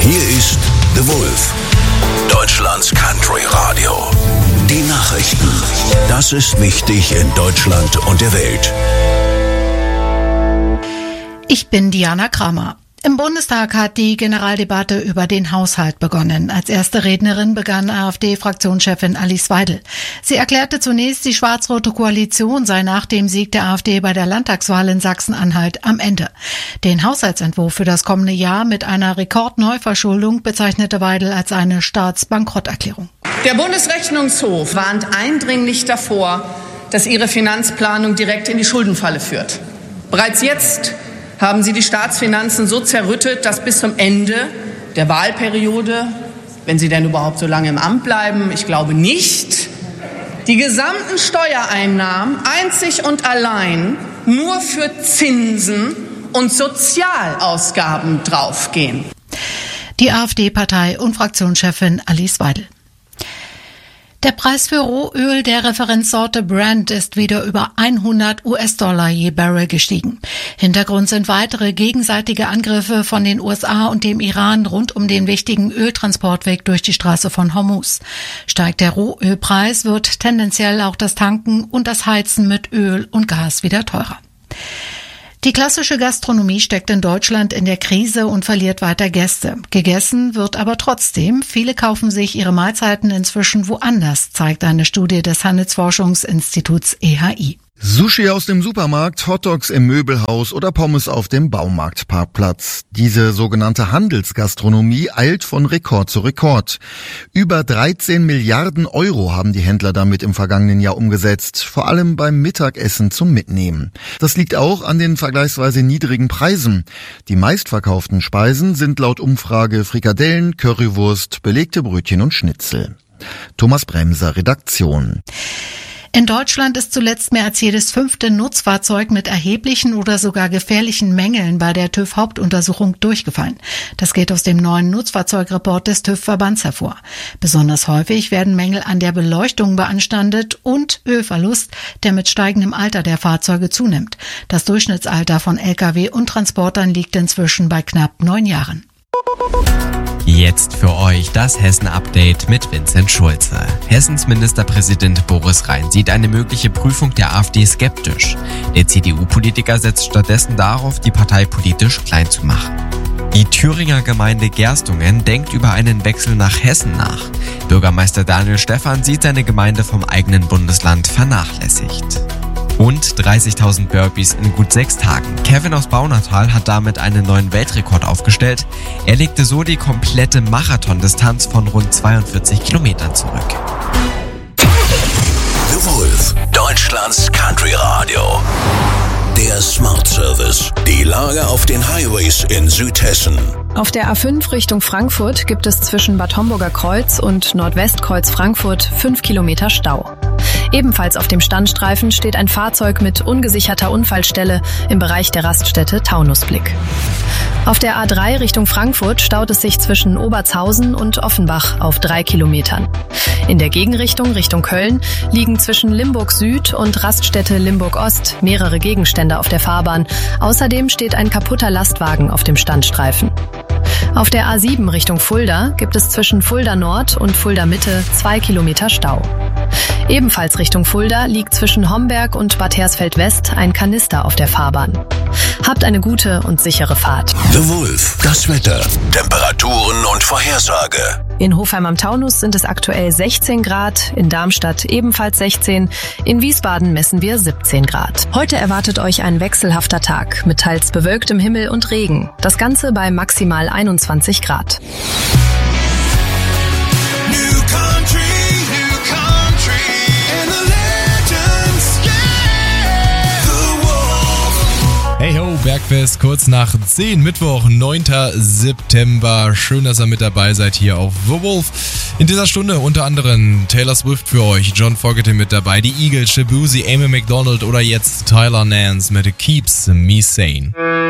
Hier ist The Wolf, Deutschlands Country Radio. Die Nachrichten. Das ist wichtig in Deutschland und der Welt. Ich bin Diana Kramer. Im Bundestag hat die Generaldebatte über den Haushalt begonnen. Als erste Rednerin begann AfD-Fraktionschefin Alice Weidel. Sie erklärte zunächst, die schwarz-rote Koalition sei nach dem Sieg der AfD bei der Landtagswahl in Sachsen-Anhalt am Ende. Den Haushaltsentwurf für das kommende Jahr mit einer Rekordneuverschuldung bezeichnete Weidel als eine Staatsbankrotterklärung. Der Bundesrechnungshof warnt eindringlich davor, dass ihre Finanzplanung direkt in die Schuldenfalle führt. Bereits jetzt haben sie die Staatsfinanzen so zerrüttet, dass bis zum Ende der Wahlperiode, wenn sie denn überhaupt so lange im Amt bleiben, ich glaube nicht, die gesamten Steuereinnahmen einzig und allein nur für Zinsen und Sozialausgaben draufgehen. Die AfD-Partei- und Fraktionschefin Alice Weidel. Der Preis für Rohöl der Referenzsorte Brent ist wieder über $100 je Barrel gestiegen. Hintergrund sind weitere gegenseitige Angriffe von den USA und dem Iran rund um den wichtigen Öltransportweg durch die Straße von Hormuz. Steigt der Rohölpreis, wird tendenziell auch das Tanken und das Heizen mit Öl und Gas wieder teurer. Die klassische Gastronomie steckt in Deutschland in der Krise und verliert weiter Gäste. Gegessen wird aber trotzdem. Viele kaufen sich ihre Mahlzeiten inzwischen woanders, zeigt eine Studie des Handelsforschungsinstituts EHI. Sushi aus dem Supermarkt, Hotdogs im Möbelhaus oder Pommes auf dem Baumarktparkplatz. Diese sogenannte Handelsgastronomie eilt von Rekord zu Rekord. Über 13 Milliarden Euro haben die Händler damit im vergangenen Jahr umgesetzt, vor allem beim Mittagessen zum Mitnehmen. Das liegt auch an den vergleichsweise niedrigen Preisen. Die meistverkauften Speisen sind laut Umfrage Frikadellen, Currywurst, belegte Brötchen und Schnitzel. Thomas Bremser, Redaktion. In Deutschland ist zuletzt mehr als jedes 5. Nutzfahrzeug mit erheblichen oder sogar gefährlichen Mängeln bei der TÜV-Hauptuntersuchung durchgefallen. Das geht aus dem neuen Nutzfahrzeugreport des TÜV-Verbands hervor. Besonders häufig werden Mängel an der Beleuchtung beanstandet und Ölverlust, der mit steigendem Alter der Fahrzeuge zunimmt. Das Durchschnittsalter von Lkw und Transportern liegt inzwischen bei knapp 9 Jahren. Jetzt für euch das Hessen-Update mit Vincent Schulze. Hessens Ministerpräsident Boris Rhein sieht eine mögliche Prüfung der AfD skeptisch. Der CDU-Politiker setzt stattdessen darauf, die Partei politisch klein zu machen. Die Thüringer Gemeinde Gerstungen denkt über einen Wechsel nach Hessen nach. Bürgermeister Daniel Stephan sieht seine Gemeinde vom eigenen Bundesland vernachlässigt. Und 30.000 Burpees in gut 6 Tagen. Kevin aus Baunatal hat damit einen neuen Weltrekord aufgestellt. Er legte so die komplette Marathondistanz von rund 42 Kilometern zurück. The Wolf, Deutschlands Country Radio. Der Smart Service. Die Lage auf den Highways in Südhessen. Auf der A5 Richtung Frankfurt gibt es zwischen Bad Homburger Kreuz und Nordwestkreuz Frankfurt 5 Kilometer Stau. Ebenfalls auf dem Standstreifen steht ein Fahrzeug mit ungesicherter Unfallstelle im Bereich der Raststätte Taunusblick. Auf der A3 Richtung Frankfurt staut es sich zwischen Obertshausen und Offenbach auf 3 Kilometern. In der Gegenrichtung Richtung Köln liegen zwischen Limburg Süd und Raststätte Limburg Ost mehrere Gegenstände auf der Fahrbahn. Außerdem steht ein kaputter Lastwagen auf dem Standstreifen. Auf der A7 Richtung Fulda gibt es zwischen Fulda Nord und Fulda Mitte 2 Kilometer Stau. Ebenfalls Richtung Fulda liegt zwischen Homberg und Bad Hersfeld West ein Kanister auf der Fahrbahn. Habt eine gute und sichere Fahrt. The Wolf, das Wetter, Temperaturen und Vorhersage. In Hofheim am Taunus sind es aktuell 16 Grad, in Darmstadt ebenfalls 16, in Wiesbaden messen wir 17 Grad. Heute erwartet euch ein wechselhafter Tag mit teils bewölktem Himmel und Regen. Das Ganze bei maximal 21 Grad. Hey ho, Bergfest, kurz nach 10, Mittwoch, 9. September. Schön, dass ihr mit dabei seid hier auf The Wolf. In dieser Stunde unter anderem Taylor Swift für euch, John Fogerty mit dabei, die Eagles, Shabuzi, Amy McDonald oder jetzt Tyler Nance mit Keeps Me Sane.